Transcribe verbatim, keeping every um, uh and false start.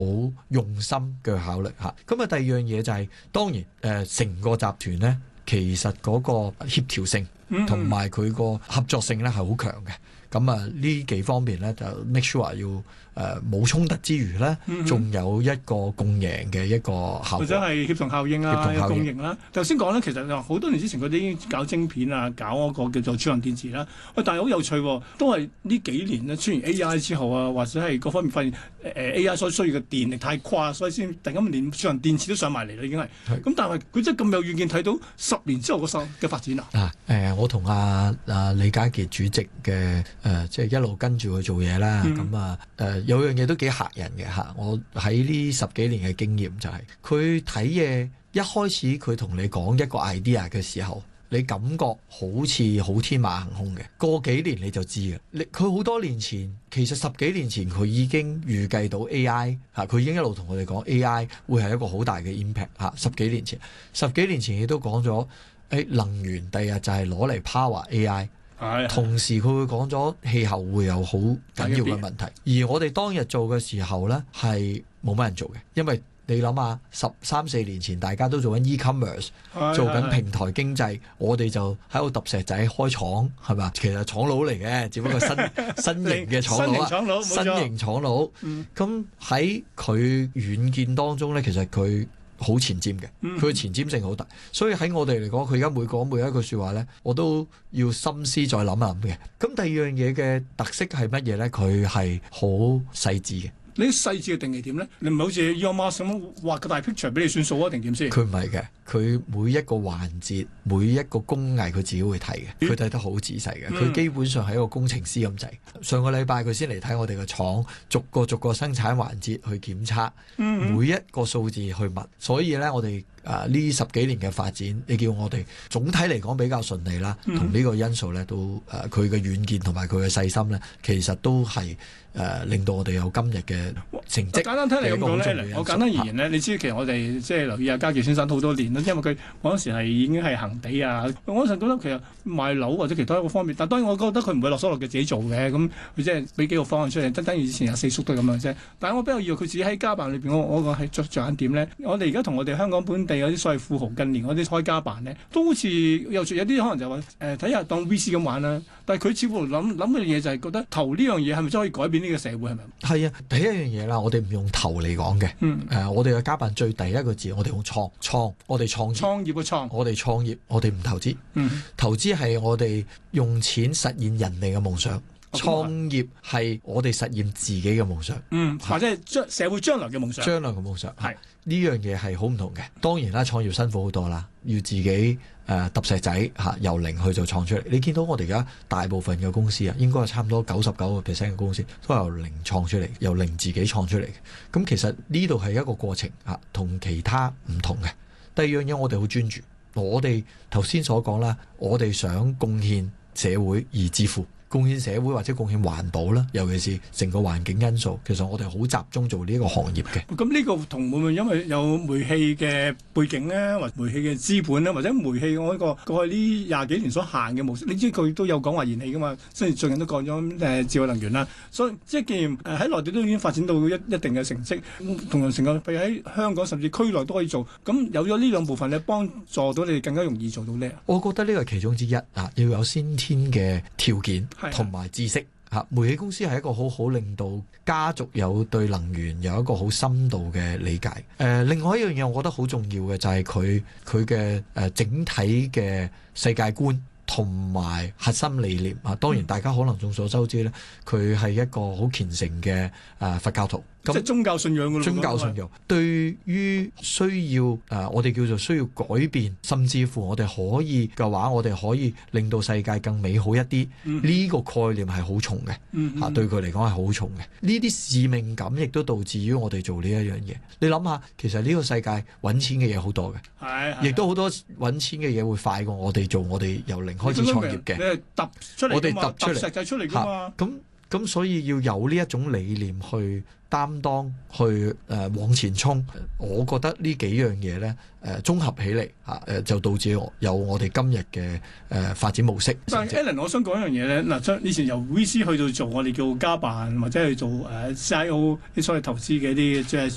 好用心嘅考慮嚇。咁啊，第二樣嘢就係、是、當然誒，成、呃、個集團咧，其實嗰個協調性同埋佢個合作性咧係好強嘅。咁啊，呢幾方面咧就 make sure 要誒冇衝突之餘咧，仲、嗯、有一個共贏嘅一個效果， 或者係協同效應啊， 協同效應共贏啦。頭先講咧，其實好多年之前佢哋已經搞晶片啊，搞嗰個叫做儲能電池啦。喂，但係好有趣喎，都係呢幾年咧出現 A I 之後啊，或者係各方面發現誒、呃、A I 所需要嘅電力太誇，所以先突然間連儲能電池都上埋嚟啦，已經係。咁但係佢真係咁有遠見，睇到十年之後個收嘅發展啊！ 啊誒、呃，我同阿阿李家傑主席嘅誒、呃，即係一路跟住佢做嘢啦。咁、嗯、啊誒、呃，有樣嘢都幾嚇人嘅嚇。我喺呢十幾年嘅經驗就係、是，佢睇嘢一開始佢同你講一個 idea 嘅時候，你感覺好似好天馬行空嘅。過幾年你就知嘅。你佢好多年前，其實十幾年前佢已經預計到 A I 嚇，佢已經一路同我哋講 A I 會係一個好大嘅 impact 嚇。十幾年前，十幾年前亦都講咗。誒能源第日就係攞嚟 power A I，同時佢會講咗氣候會有好緊要嘅問題，而我哋當日做嘅時候呢，係冇乜人做嘅，因為你諗下十三四年前大家都做緊 e-commerce， 做緊平台經濟，我哋就喺度揼石仔開廠係嘛？其實廠佬嚟嘅，只不過新新型嘅廠佬啊，新型廠佬。咁喺佢遠見當中呢，其實佢好前瞻嘅，佢嘅前瞻性好大，所以喺我哋嚟講，佢而家每講每一句説話呢，我都要深思再諗一諗嘅。咁第二樣嘢嘅特色係乜嘢呢？佢係好細緻嘅。 你啲細緻嘅定義點咧？你唔係好似 Elon Musk 咁畫個大 picture 俾你算數啊？定點先？ 佢唔係嘅，佢每一個環節、每一個工藝，佢自己會睇嘅。佢睇得好仔細嘅。佢、嗯、基本上係一個工程師咁滯。上個禮拜佢先嚟睇我哋嘅廠，逐個逐個生產環節去檢測，嗯、每一個數字去問。所以咧，我哋啊呢十幾年嘅發展，你叫我哋總體嚟講比較順利啦。同呢、嗯、個因素咧，都誒佢嘅遠見同埋佢嘅細心咧，其實都係誒、呃、令到我哋有今日嘅成績。 簡單聽嚟咁講咧，我簡單而言咧，你知其實我哋即係留意阿家傑先生好多年啦，因為佢嗰陣時係已經係恒地啊。我嗰陣覺得其實賣樓或者其他一個方面，但當然我覺得佢唔會落手落腳自己做嘅，咁佢即係俾幾個方案出嚟，等於以前阿四叔都係咁樣啫。但係我比較意外佢自己喺家辦裏邊，我我個係着着眼點咧。我哋而家同我哋香港本地嗰啲所謂富豪近年嗰啲開家辦咧，都好似有有啲可能就話誒睇下當 V C 咁玩啦。但係佢似乎諗諗嘅嘢就係覺得投呢樣嘢係咪真可以改變呢個社會係咪？ 係啊，第一樣嘢啦，我哋唔用投嚟講嘅。嗯。誒、呃，我哋嘅家辦最第一個字，我哋用創創，我哋創業。 創業嘅創。我哋創業，我哋唔投資。嗯。投資係我哋用錢實現人哋嘅夢想。創業係我哋實現自己嘅夢想。嗯。 或者係將社會將來嘅夢想。 將來嘅夢想係呢樣嘢係好唔同嘅。當然啦，創業辛苦好多啦，要自己誒揼、呃、石仔嚇、啊，由零去就創出嚟。你見到我哋而家大部分嘅公司啊，應該係差唔多九十九個 percent 嘅公司都係由零創出嚟，由零自己創出嚟嘅。咁其實呢度係一個過程嚇，同、啊、其他唔同嘅。第二樣嘢我哋好專注，我哋頭先所講啦，我哋想貢獻社會而致富。貢獻社會或者貢獻環保啦，尤其是成個環境因素，其實我哋好集中做呢個行業嘅。 咁呢個同會唔會因為有煤氣嘅背景咧，或煤氣嘅資本咧，或者煤氣我呢個過去呢廿幾年所行嘅模式？你知佢都有講話燃氣噶嘛，雖然最近都講咗誒智慧能源啦，所以即係既然誒喺內地都已經發展到一一定嘅成績，同樣成個譬如喺香港甚至區內都可以做，咁有咗呢兩部分咧，幫助到你哋更加容易做到呢？ 我覺得呢個係其中之一啊，要有先天嘅條件。同埋知識嚇，煤氣公司係一個好好令到家族有對能源有一個好深度嘅理解。誒、呃，另外一樣嘢，我覺得好重要嘅就係佢佢嘅誒整體嘅世界觀同埋核心理念啊。當然，大家可能眾所周知咧，佢係一個好虔誠嘅誒、呃、佛教徒。 即係宗教信仰㗎咯。 宗教信仰對於需要誒、呃，我哋叫做需要改變，甚至乎我哋可以嘅話，我哋可以令到世界更美好一啲。呢、嗯、個概念係好重嘅，嚇、嗯嗯、對佢嚟講係好重嘅。呢啲使命感亦都導致於我哋做呢一樣嘢。你諗下，其實呢個世界揾錢嘅嘢好多嘅，亦都好多揾錢嘅嘢會快過我哋做我哋由零開始創業嘅。 你係揼出嚟， 我哋揼出嚟， 石仔出嚟㗎嘛。 咁咁所以要有呢一種理念去擔當，去誒、呃、往前衝。我覺得呢幾樣嘢咧誒綜合起嚟嚇誒，就導致有我哋今日嘅誒發展模式。 但係 Alan，我想講一樣嘢咧，嗱，將以前由 V C 去到做我哋叫家辦或者去做誒 C I O 啲所謂投資嘅一啲即係。